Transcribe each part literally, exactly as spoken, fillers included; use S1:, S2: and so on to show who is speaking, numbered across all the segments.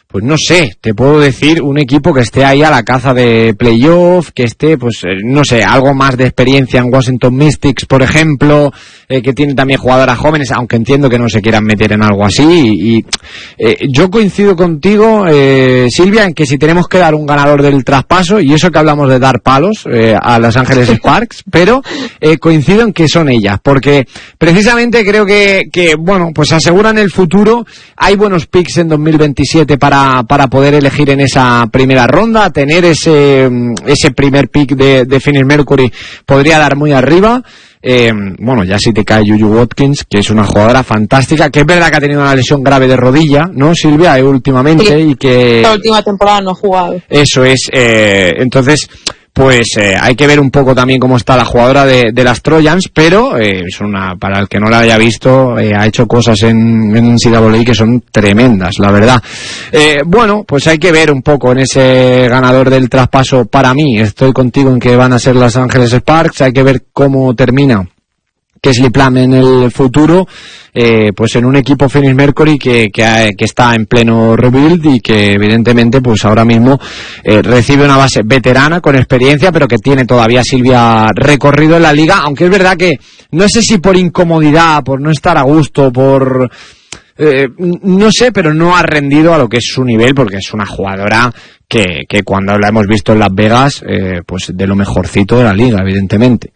S1: pues no sé, te puedo decir un equipo que esté ahí a la caza de playoff, que esté, pues no sé, algo más de experiencia en Washington Mystics, por ejemplo, eh, que tiene también jugadoras jóvenes, aunque entiendo que no se quieran meter en algo así. Y, y eh, yo coincido contigo, eh, Silvia, en que si tenemos que dar un ganador del traspaso, y eso que hablamos de dar palos eh, a Los Ángeles Sparks, pero eh, coincido en que son ellas, porque precisamente creo que, que, bueno, pues aseguran el futuro. Hay buenos picks en dos mil veintisiete para para poder elegir en esa primera ronda, tener ese ese primer pick de, de Phoenix Mercury podría dar muy arriba. Eh, bueno, ya si te cae Juju Watkins, que es una jugadora fantástica, que es verdad que ha tenido una lesión grave de rodilla, ¿no, Silvia? Eh, últimamente, sí, y que
S2: la última temporada no ha jugado.
S1: Eso es, eh, entonces pues eh, hay que ver un poco también cómo está la jugadora de, de las Trojans, pero eh, es una, para el que no la haya visto, eh, ha hecho cosas en, en N C A A que son tremendas, la verdad. Eh, bueno, pues hay que ver un poco en ese ganador del traspaso. Para mí, estoy contigo en que van a ser Los Ángeles Sparks. Hay que ver cómo termina Kesley Plum en el futuro, eh, pues en un equipo Phoenix Mercury que, que, que está en pleno rebuild y que evidentemente pues ahora mismo eh, recibe una base veterana con experiencia, pero que tiene todavía, Silvia, recorrido en la liga, aunque es verdad que no sé si por incomodidad, por no estar a gusto, por eh, no sé, pero no ha rendido a lo que es su nivel, porque es una jugadora que, que cuando la hemos visto en Las Vegas, eh, pues de lo mejorcito de la liga, evidentemente.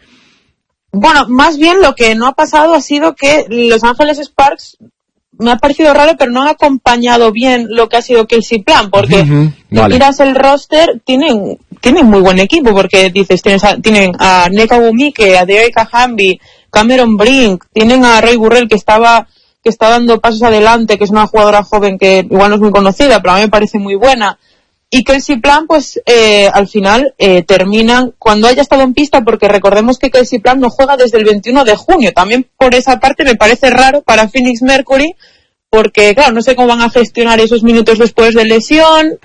S2: Bueno, más bien lo que no ha pasado ha sido que Los Ángeles Sparks, me ha parecido raro, pero no han acompañado bien lo que ha sido Kesley Plum, porque uh-huh, vale. Si miras el roster, tienen tienen muy buen equipo, porque dices, tienes a, tienen a Nneka Ogwumike, a Dearica Hamby, Cameron Brink, tienen a Ray Burrell, que estaba que está dando pasos adelante, que es una jugadora joven que igual no es muy conocida, pero a mí me parece muy buena. Y Kesley Plum, pues, eh, al final, eh, terminan cuando haya estado en pista, porque recordemos que Kesley Plum no juega desde el veintiuno de junio. También por esa parte me parece raro para Phoenix Mercury, porque, claro, no sé cómo van a gestionar esos minutos después de lesión,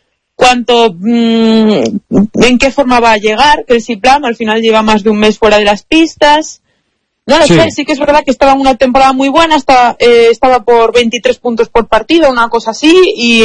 S2: cuánto, mmm, en qué forma va a llegar Kesley Plum. Al final lleva más de un mes fuera de las pistas. No lo sí. sé, sí que es verdad que estaba en una temporada muy buena, estaba, eh, estaba por veintitrés puntos por partido, una cosa así,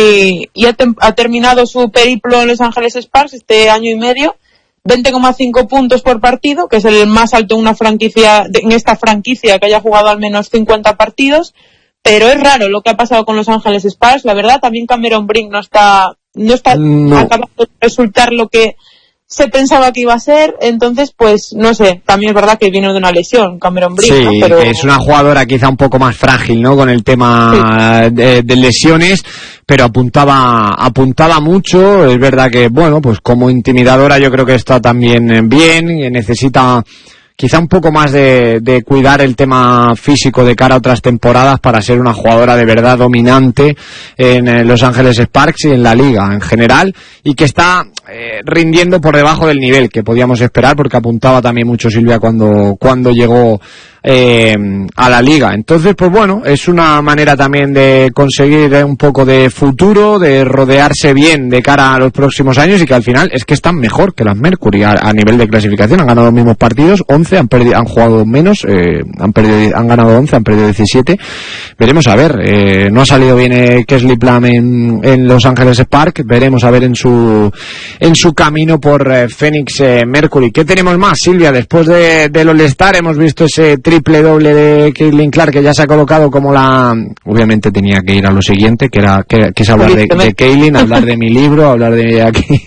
S2: y, y ha, tem- ha terminado su periplo en Los Ángeles Sparks este año y medio, veinte coma cinco puntos por partido, que es el más alto en una franquicia, de, en esta franquicia que haya jugado al menos cincuenta partidos, pero es raro lo que ha pasado con Los Ángeles Sparks, la verdad. También Cameron Brink no está, no está no. acabando de resultar lo que se pensaba que iba a ser, entonces pues no sé, también es verdad que viene de una lesión Cameron Brink,
S1: sí,
S2: ¿no? Pero
S1: es una jugadora quizá un poco más frágil, ¿no? Con el tema sí. de, de lesiones, pero apuntaba apuntaba mucho. Es verdad que, bueno, pues como intimidadora yo creo que está también bien, y necesita quizá un poco más de, de cuidar el tema físico de cara a otras temporadas para ser una jugadora de verdad dominante en Los Ángeles Sparks y en la liga en general, y que está eh, rindiendo por debajo del nivel que podíamos esperar, porque apuntaba también mucho Silvia cuando, cuando llegó eh, a la liga. Entonces, pues bueno, es una manera también de conseguir un poco de futuro, de rodearse bien de cara a los próximos años, y que al final es que están mejor que las Mercury a, a nivel de clasificación. Han ganado los mismos partidos, once, han perdido, han jugado menos, eh, han perdido, han ganado once, han perdido diecisiete. Veremos a ver, eh, no ha salido bien eh, Kesley Plum en, en Los Ángeles Sparks, veremos a ver en su en su camino por eh, Phoenix eh, Mercury. ¿Qué tenemos más, Silvia? Después de, del All-Star hemos visto ese triple doble de Caitlin Clark, que ya se ha colocado como la... Obviamente tenía que ir a lo siguiente, que era que, que es hablar de, de Caitlin, hablar de mi libro, hablar de aquí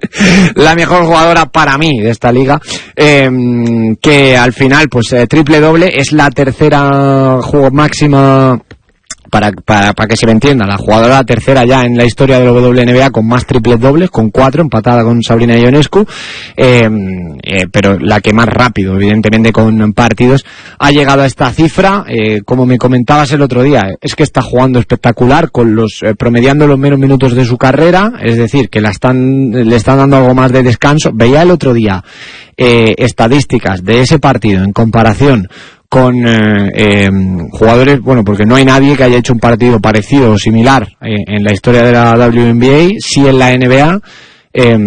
S1: la mejor jugadora para mí de esta liga, eh, que al final pues eh, triple doble, es la tercera juego máxima. Para, para, para que se me entienda, la jugadora tercera ya en la historia de la W N B A con más triples dobles, con cuatro, empatada con Sabrina Ionescu, eh, eh, pero la que más rápido, evidentemente con partidos, ha llegado a esta cifra. Eh, como me comentabas el otro día, es que está jugando espectacular, con los eh, promediando los menos minutos de su carrera, es decir, que la están le están dando algo más de descanso. Veía el otro día eh, estadísticas de ese partido en comparación con eh, eh, jugadores, bueno, porque no hay nadie que haya hecho un partido parecido o similar eh, en la historia de la W N B A, sí en la N B A, eh,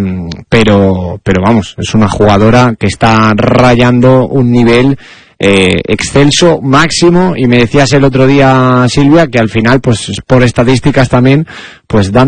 S1: pero pero vamos, es una jugadora que está rayando un nivel eh, excelso, máximo, y me decías el otro día, Silvia, que al final, pues por estadísticas también, pues dan